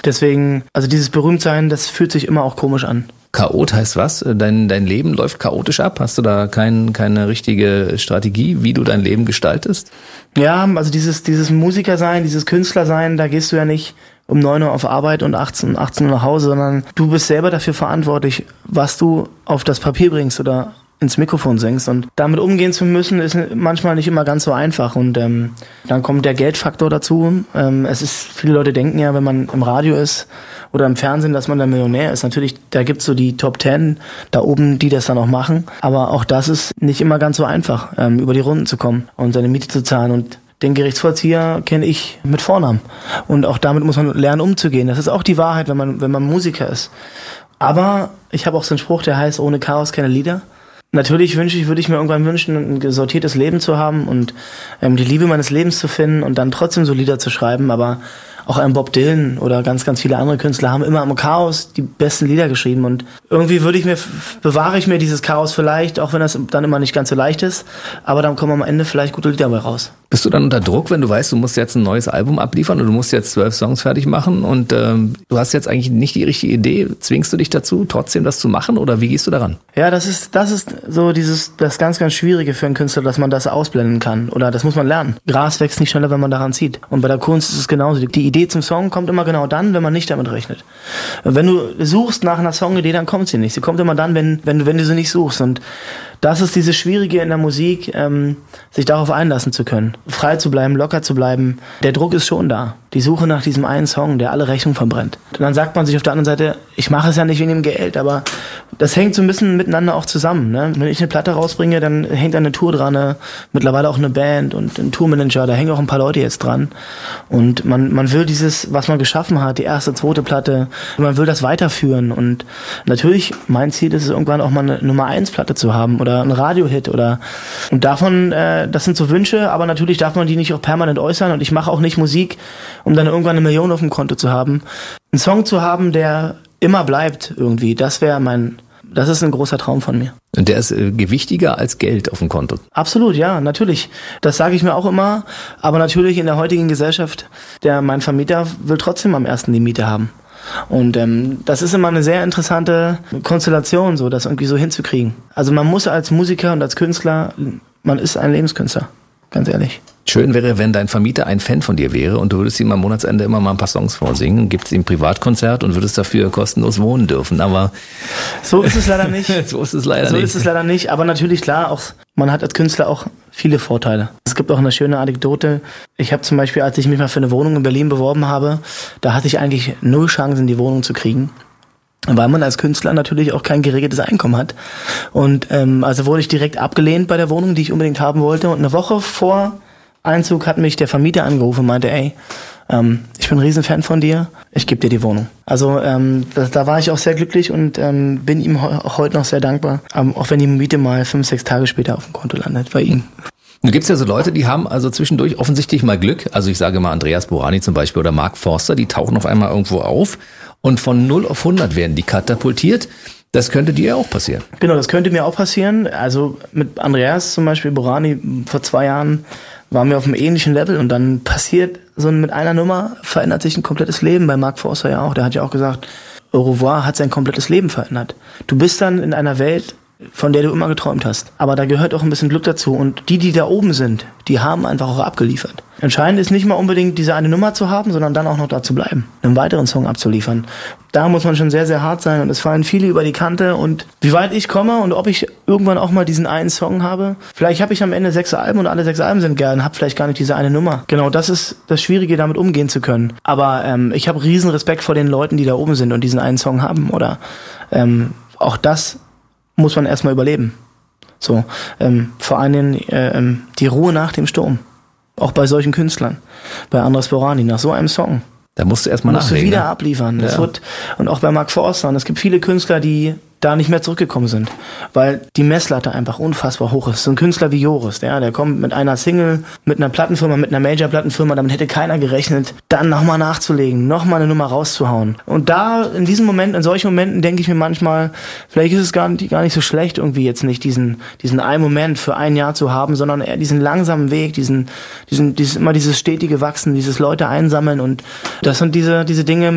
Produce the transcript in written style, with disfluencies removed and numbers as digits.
Deswegen, also dieses Berühmtsein, das fühlt sich immer auch komisch an. Chaot heißt was? Dein Leben läuft chaotisch ab? Hast du da keine richtige Strategie, wie du dein Leben gestaltest? Ja, also dieses Musikersein, dieses Künstlersein, da gehst du ja nicht um 9 Uhr auf Arbeit und 18 Uhr nach Hause, sondern du bist selber dafür verantwortlich, was du auf das Papier bringst oder ins Mikrofon singst. Und damit umgehen zu müssen, ist manchmal nicht immer ganz so einfach. Und dann kommt der Geldfaktor dazu. Viele Leute denken ja, wenn man im Radio ist oder im Fernsehen, dass man der Millionär ist. Natürlich, da gibt's so die Top 10 da oben, die das dann auch machen. Aber auch das ist nicht immer ganz so einfach, über die Runden zu kommen und seine Miete zu zahlen. Und den Gerichtsvollzieher kenne ich mit Vornamen. Und auch damit muss man lernen, umzugehen. Das ist auch die Wahrheit, wenn man Musiker ist. Aber ich habe auch so einen Spruch, der heißt, ohne Chaos keine Lieder. Natürlich würde ich mir irgendwann wünschen, ein sortiertes Leben zu haben und die Liebe meines Lebens zu finden und dann trotzdem so Lieder zu schreiben. Aber auch ein Bob Dylan oder ganz, ganz viele andere Künstler haben immer am Chaos die besten Lieder geschrieben. Und irgendwie bewahre ich mir dieses Chaos vielleicht, auch wenn das dann immer nicht ganz so leicht ist. Aber dann kommen am Ende vielleicht gute Lieder dabei raus. Bist du dann unter Druck, wenn du weißt, du musst jetzt ein neues Album abliefern und du musst jetzt 12 Songs fertig machen und du hast jetzt eigentlich nicht die richtige Idee? Zwingst du dich dazu, trotzdem das zu machen oder wie gehst du daran? Ja, das ist so das ganz, ganz Schwierige für einen Künstler, dass man das ausblenden kann. Oder das muss man lernen. Gras wächst nicht schneller, wenn man daran zieht. Und bei der Kunst ist es genauso. Die Idee zum Song kommt immer genau dann, wenn man nicht damit rechnet. Wenn du suchst nach einer Songidee, dann kommt sie nicht. Sie kommt immer dann, wenn du sie nicht suchst. Und das ist dieses Schwierige in der Musik, sich darauf einlassen zu können. Frei zu bleiben, locker zu bleiben. Der Druck ist schon da. Die Suche nach diesem einen Song, der alle Rechnungen verbrennt. Und dann sagt man sich auf der anderen Seite, ich mache es ja nicht wegen dem Geld, aber das hängt so ein bisschen miteinander auch zusammen. Ne? Wenn ich eine Platte rausbringe, dann hängt da eine Tour dran, mittlerweile auch eine Band und ein Tourmanager, da hängen auch ein paar Leute jetzt dran. Und man will dieses, was man geschaffen hat, die erste, zweite Platte, man will das weiterführen. Und natürlich, mein Ziel ist es, irgendwann auch mal eine Nummer-1-Platte zu haben oder ein Radiohit und davon, das sind so Wünsche, aber natürlich darf man die nicht auch permanent äußern und ich mache auch nicht Musik, um dann irgendwann 1 Million auf dem Konto zu haben. Einen Song zu haben, der immer bleibt irgendwie, das ist ein großer Traum von mir. Und der ist gewichtiger als Geld auf dem Konto? Absolut, ja, natürlich. Das sage ich mir auch immer, aber natürlich in der heutigen Gesellschaft, mein Vermieter will trotzdem am ersten die Miete haben. Und das ist immer eine sehr interessante Konstellation, so das irgendwie so hinzukriegen. Also man muss als Musiker und als Künstler, man ist ein Lebenskünstler, ganz ehrlich. Schön wäre, wenn dein Vermieter ein Fan von dir wäre und du würdest ihm am Monatsende immer mal ein paar Songs vorsingen, gibst ihm ein Privatkonzert und würdest dafür kostenlos wohnen dürfen, aber... So ist es leider nicht. So ist es leider nicht, aber natürlich klar, man hat als Künstler auch viele Vorteile. Es gibt auch eine schöne Anekdote. Ich habe zum Beispiel, als ich mich mal für eine Wohnung in Berlin beworben habe, da hatte ich eigentlich 0 Chancen, die Wohnung zu kriegen. Weil man als Künstler natürlich auch kein geregeltes Einkommen hat. Und also wurde ich direkt abgelehnt bei der Wohnung, die ich unbedingt haben wollte. Und eine Woche vor Einzug hat mich der Vermieter angerufen und meinte, ey, ich bin ein Riesenfan von dir, ich gebe dir die Wohnung. Also da war ich auch sehr glücklich und bin ihm auch heute noch sehr dankbar, auch wenn die Miete mal 5-6 Tage später auf dem Konto landet bei ihm. Nun gibt's ja so Leute, die haben also zwischendurch offensichtlich mal Glück. Also ich sage mal Andreas Borani zum Beispiel oder Mark Forster, die tauchen auf einmal irgendwo auf und von 0 auf 100 werden die katapultiert. Das könnte dir ja auch passieren. Genau, das könnte mir auch passieren. Also mit Andreas zum Beispiel Borani vor 2 Jahren waren wir auf einem ähnlichen Level und dann passiert so mit einer Nummer, verändert sich ein komplettes Leben. Bei Mark Forster ja auch, der hat ja auch gesagt, Au revoir hat sein komplettes Leben verändert. Du bist dann in einer Welt, von der du immer geträumt hast. Aber da gehört auch ein bisschen Glück dazu. Und die da oben sind, die haben einfach auch abgeliefert. Entscheidend ist nicht mal unbedingt diese eine Nummer zu haben, sondern dann auch noch da zu bleiben, einen weiteren Song abzuliefern. Da muss man schon sehr, sehr hart sein und es fallen viele über die Kante. Und wie weit ich komme und ob ich irgendwann auch mal diesen einen Song habe. Vielleicht habe ich am Ende 6 Alben und alle 6 Alben sind geil und habe vielleicht gar nicht diese eine Nummer. Genau, das ist das Schwierige, damit umgehen zu können. Aber ich habe riesen Respekt vor den Leuten, die da oben sind und diesen einen Song haben. Oder auch das muss man erstmal überleben. So, vor allem die Ruhe nach dem Sturm. Auch bei solchen Künstlern. Bei Andreas Borani, nach so einem Song. Da musst du erstmal nachlegen. Musst du wieder abliefern. Ja. Und auch bei Mark Forster. Und es gibt viele Künstler, die da nicht mehr zurückgekommen sind. Weil die Messlatte einfach unfassbar hoch ist. So ein Künstler wie Joris, der kommt mit einer Single, mit einer Plattenfirma, mit einer Major-Plattenfirma, damit hätte keiner gerechnet, dann nochmal nachzulegen, nochmal eine Nummer rauszuhauen. Und da, in solchen Momenten denke ich mir manchmal, vielleicht ist es gar nicht so schlecht, irgendwie jetzt nicht diesen einen Moment für ein Jahr zu haben, sondern eher diesen langsamen Weg, dieses stetige Wachsen, dieses Leute einsammeln und das sind diese Dinge,